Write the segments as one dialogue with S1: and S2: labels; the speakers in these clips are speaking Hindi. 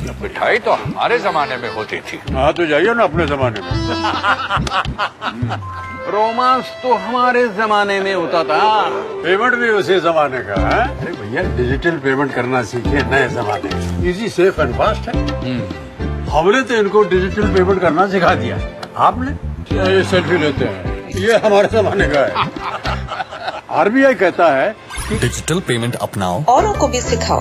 S1: मिठाई तो हमारे जमाने में होती थी।
S2: हाँ तो जाइए ना अपने जमाने में।
S3: रोमांस तो हमारे जमाने में होता था।
S2: पेमेंट भी उसी जमाने का है। अरे भैया डिजिटल पेमेंट करना सीखे नए जमाने में। इजी सेफ एंड फास्ट है। हमने तो इनको डिजिटल पेमेंट करना सिखा दिया। आपने ये सेल्फी लेते हैं, ये हमारे जमाने का है। आरबीआई कहता है
S4: डिजिटल पेमेंट अपनाओ,
S5: औरों को भी सिखाओ।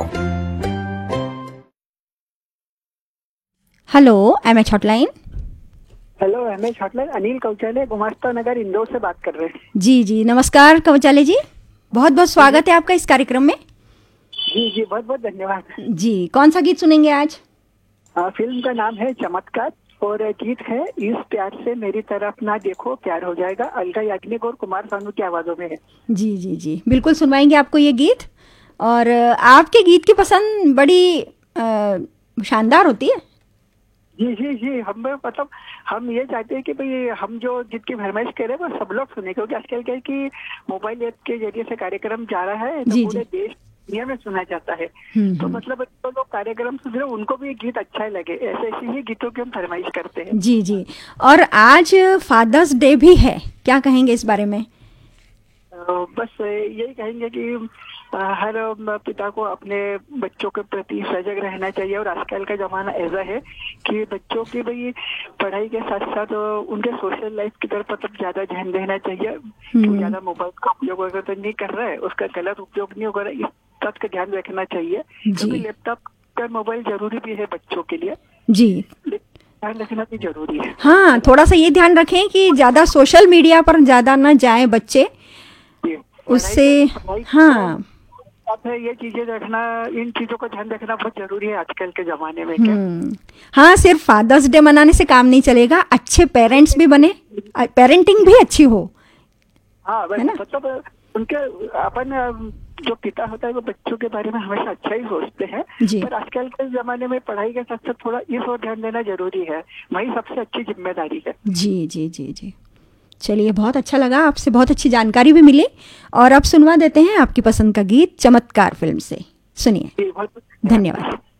S6: Hello MH hotline.
S7: Hello MH hotline, Anil कौचाले, गुमास्ता नगर, इंदौर से बात कर रहे हैं।
S6: जी जी नमस्कार कौचाले जी, बहुत बहुत स्वागत है आपका इस कार्यक्रम में।
S7: जी जी बहुत बहुत धन्यवाद।
S6: जी कौन सा गीत सुनेंगे आज?
S7: फिल्म का नाम है चमत्कार और गीत है इस प्यार से मेरी तरफ ना देखो प्यार हो जाएगा। अलका याग्निक और कुमार सानू की आवाजों में है। जी
S6: जी जी बिल्कुल सुनवाएंगे आपको ये गीत। और आपके गीत की पसंद बड़ी शानदार होती है।
S7: जी जी जी मतलब हम ये चाहते हैं कि भाई हम जो जितकी फरमाइश करें वो सब लोग सुने, क्योंकि आजकल क्या है कि मोबाइल ऐप के जरिए से कार्यक्रम जा रहा है तो पूरे देश दुनिया में सुना जाता है। तो मतलब जो लोग कार्यक्रम सुन रहे हैं उनको भी गीत अच्छा लगे, ऐसे ही गीतों की हम फरमाइश करते हैं।
S6: जी जी और आज फादर्स डे भी है, क्या कहेंगे इस बारे में?
S7: बस यही कहेंगे कि हर पिता को अपने बच्चों के प्रति सजग रहना चाहिए। और आजकल का जमाना ऐसा है कि बच्चों की भाई पढ़ाई के साथ साथ उनके सोशल लाइफ की तरफ मतलब ज्यादा ध्यान देना चाहिए। कि ज्यादा मोबाइल का उपयोग अगर तो नहीं कर रहा है, उसका गलत उपयोग नहीं हो रहा है, इस बात का ध्यान रखना चाहिए। क्योंकि लैपटॉप का मोबाइल जरूरी भी है बच्चों के लिए।
S6: जी
S7: ध्यान रखना भी जरूरी है।
S6: हाँ थोड़ा सा ये ध्यान रखें कि ज्यादा सोशल मीडिया पर ज्यादा न जाए बच्चे, उससे हाँ
S7: है ये चीजें रखना, इन चीजों का ध्यान रखना बहुत जरूरी है आजकल के जमाने में। क्या
S6: हाँ सिर्फ फादर्स डे मनाने से काम नहीं चलेगा, अच्छे पेरेंट्स भी बने, पेरेंटिंग भी अच्छी हो।
S7: हाँ मतलब उनके अपन जो पिता होता है वो बच्चों के बारे में हमेशा अच्छा ही सोचते हैं, पर आजकल के जमाने में पढ़ाई के साथ साथ थोड़ा इस ओर ध्यान देना जरूरी है। वही सबसे अच्छी जिम्मेदारी है। जी जी जी जी
S6: चलिए बहुत अच्छा लगा, आपसे बहुत अच्छी जानकारी भी मिली। और अब सुनवा देते हैं आपकी पसंद का गीत चमत्कार फिल्म से, सुनिए।
S7: धन्यवाद।